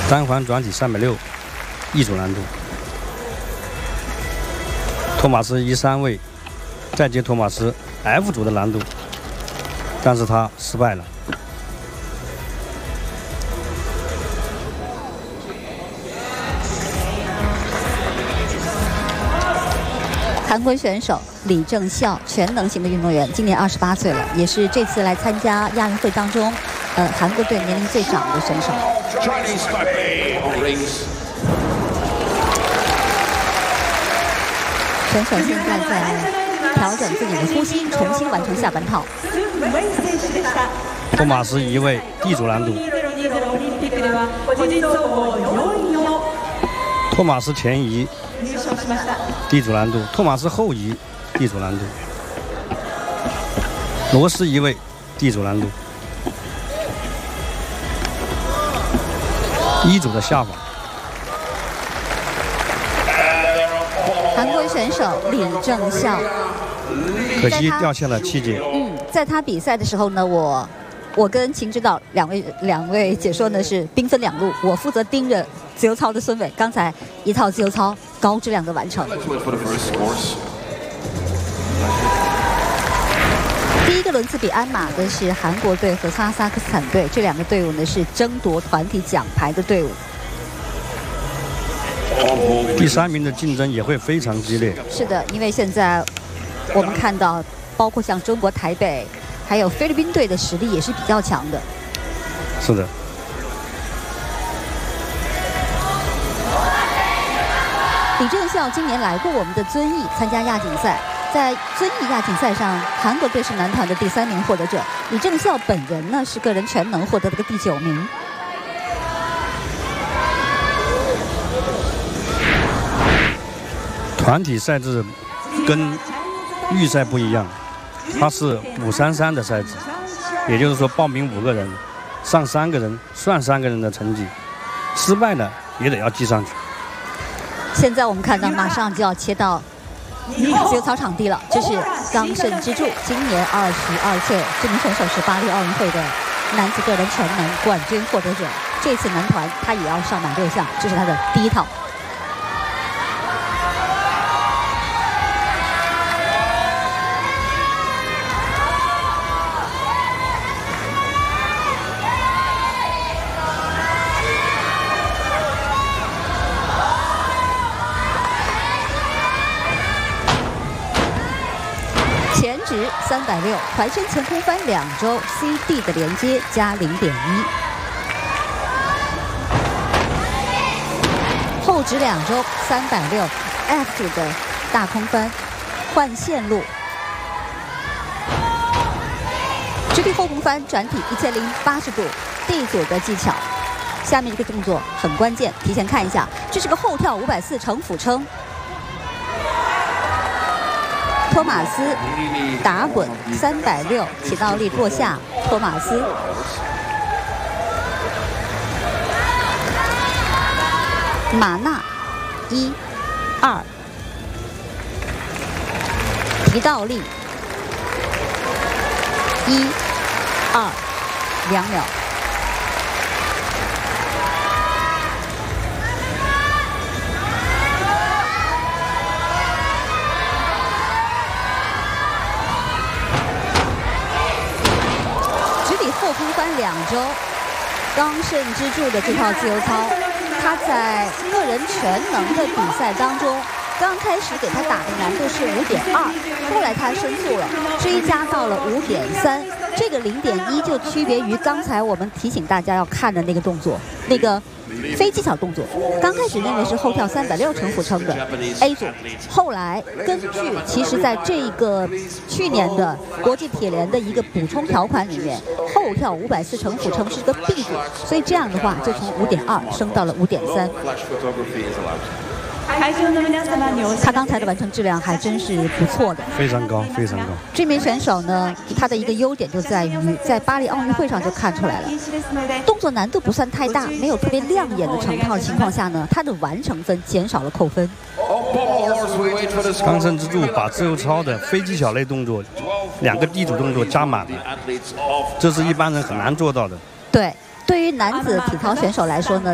单环转体360，E组难度。托马斯移3位，再接托马斯 F 组的难度，但是他失败了。 韩国选手李正孝，全能型的运动员，今年28岁了，也是这次来参加亚运会当中，韩国队年龄最长的选手。选手现在在调整自己的呼吸，重新完成下半套。 托马斯移位 D 组难度，托马斯前移 D 组难度，托马斯后移 D 组难度，罗斯移位 D 组难度，E 组的下法。 韩国选手李正孝， 可惜掉下了7节。 在他比赛的时候呢，我跟秦指导两位解说呢是兵分2路，我负责盯着自由操的孙伟，刚才一套自由操高质量的完成。第一个轮次比鞍马的是韩国队和哈萨克斯坦队，这2个队伍呢是争夺团体奖牌的队伍。 第3名的竞争也会非常激烈。 是的，因为现在我们看到，包括像中国台北，还有菲律宾队的实力也是比较强的。 是的。 李正孝今年来过我们的遵义参加亚锦赛，在遵义亚锦赛上，韩国队是男团的第3名获得者。李正孝本人呢是个人全能获得了个第9名。 团体赛制跟预赛不一样，它是533的赛制，也就是说报名5个人，上3个人算3个人的成绩，失败了也得要记上去。 现在我们看到马上就要切到自由操场地了，这是冈慎之助，今年22岁，这名选手是巴黎奥运会的男子个人全能冠军获得者。这次男团他也要上满6项，这是他的第1套。前直360，团身前空翻2周 CD 的连接加0.1，后直2周360 F 组的大空翻换线路，直立后空翻转体1080度 D 组的技巧。下面这个动作很关键，提前看一下，这是个后跳540成俯撑。托马斯打滚360，起倒立落下，托马斯。马纳1、2，提倒立1、2，2秒。后空翻2周，冈慎之助的这套自由操，他在个人全能的比赛当中，刚开始给他打的难度是5.2，后来他申诉了，追加到了5.3，这个0.1就区别于刚才我们提醒大家要看的那个动作，那个非技巧动作。刚开始认为是后跳360成俯撑的 A 组，后来根据其实在这个去年的国际铁联的一个补充条款里面，后跳540成俯撑是个 B 组，所以这样的话就从5.2升到了5.3。他刚才的完成质量还真是不错的， 非常高，非常高。 这名选手呢，他的一个优点就在于在巴黎奥运会上就看出来了，动作难度不算太大，没有特别亮眼的成套的情况下呢，他的完成分减少了扣分。 冈慎之助把自由操的非技巧类动作2个D组动作加满了，这是一般人很难做到的。 对。对于男子体操选手来说呢，